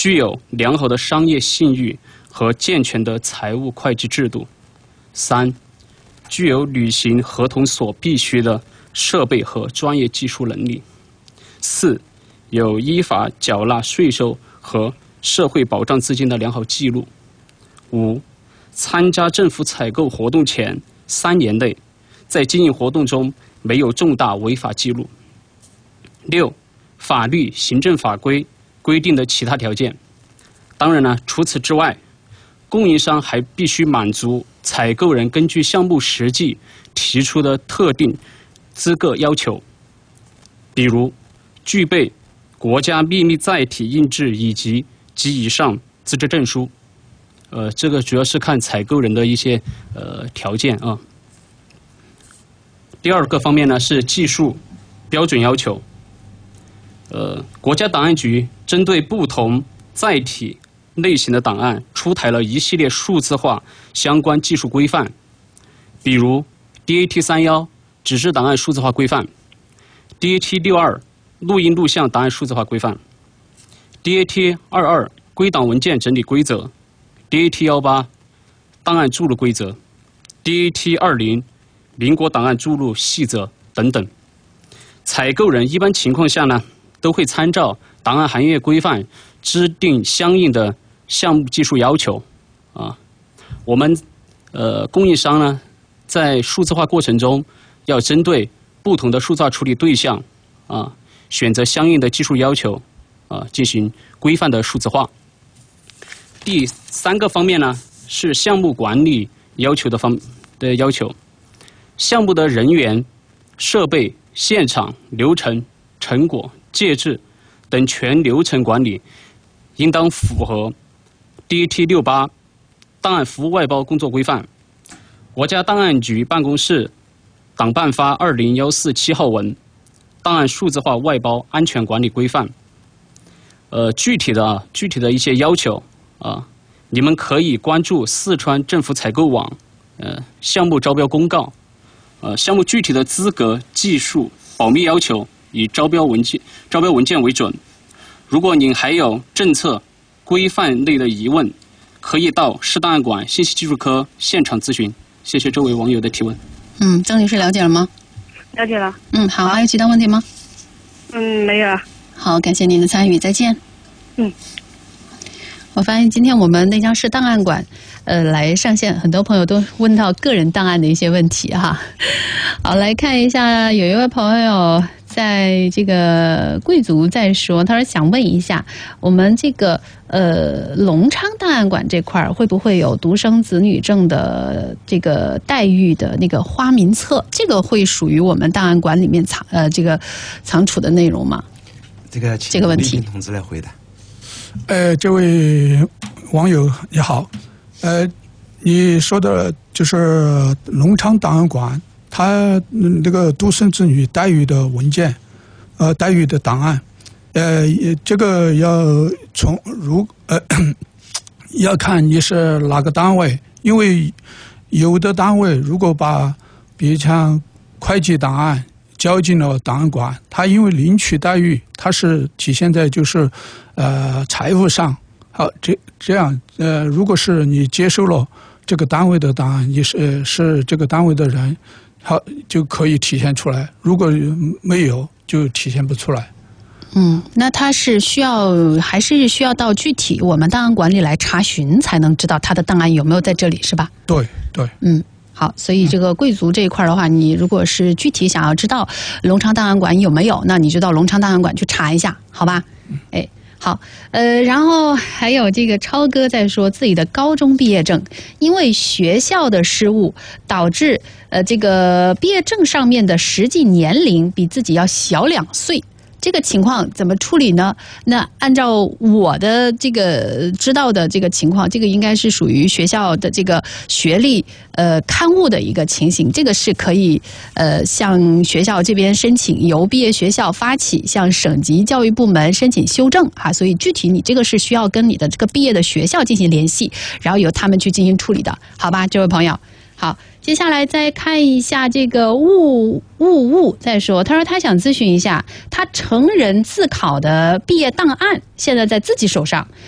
具有良好的商业信誉和健全的财务会计制度。3、具有履行合同所必须的设备和专业技术能力。4、有依法缴纳税收和社会保障资金的良好记录。5、参加政府采购活动前3年内，在经营活动中没有重大违法记录。6、法律、行政法规规定的其他条件。当然呢，除此之外，供应商还必须满足采购人根据项目实际提出的特定资格要求，比如具备国家秘密载体印制及以上资质证书。这个主要是看采购人的一些条件啊。第二个方面呢是技术标准要求。国家档案局针对不同载体类型的档案出台了一系列数字化相关技术规范，比如 DAT31 纸质档案数字化规范、DAT62 录音录像档案数字化规范、DAT22 归档文件整理规则、DAT18 档案注入规则、DAT20 民国档案注入细则等等。采购人一般情况下呢，都会参照档案行业规范制定相应的项目技术要求啊。我们供应商呢，在数字化过程中要针对不同的数字化处理对象啊，选择相应的技术要求啊，进行规范的数字化。第3个方面呢，是项目管理要求的要求。项目的人员、设备、现场、流程、成果、介质等全流程管理，应当符合 DAT68 档案服务外包工作规范、国家档案局办公室党办发20147号文档案数字化外包安全管理规范。具体的一些要求啊，你们可以关注四川政府采购网项目招标公告。项目具体的资格、技术、保密要求以招标文件为准。如果您还有政策规范类的疑问，可以到市档案馆信息技术科现场咨询。谢谢这位网友的提问。 郑女士了解了吗？ 了解了。 好，还有其他问题吗？ 没有了。 好，感谢您的参与，再见。我发现今天我们内江市档案馆来上线，很多朋友都问到个人档案的一些问题哈。好，来看一下，有一位朋友在这个贵族在说，他说想问一下，我们这个隆昌档案馆这块会不会有独生子女证的这个待遇的那个花名册？这个会属于我们档案馆里面藏储的内容吗？这个问题， 同志来回答。 这位网友你好，你说的就是隆昌档案馆，它那个独生子女待遇的文件，待遇的档案，这个要看你是哪个单位，因为有的单位如果把比如像会计档案交进了档案馆，它因为领取待遇，它是体现在就是财务上。好，这样如果是你接收了这个单位的档案，你是这个单位的人，好就可以体现出来；如果没有，就体现不出来。 那他是还是需要到具体我们档案馆里来查询，才能知道他的档案有没有在这里，是吧？ 对。 好，所以这个贵族这一块的话，你如果是具体想要知道隆昌档案馆有没有，那你就到隆昌档案馆去查一下，好吧？好，然后还有这个超哥在说自己的高中毕业证，因为学校的失误导致这个毕业证上面的实际年龄比自己要小2岁。这个情况怎么处理呢？那按照我的这个知道的这个情况，这个应该是属于学校的这个学历刊物的一个情形，这个是可以向学校这边申请，由毕业学校发起向省级教育部门申请修正哈。所以具体你这个是需要跟你的这个毕业的学校进行联系，然后由他们去进行处理的，好吧，这位朋友。好，接下来再看一下这个雾再说，他说他想咨询一下，他成人自考的毕业档案现在在自己手上，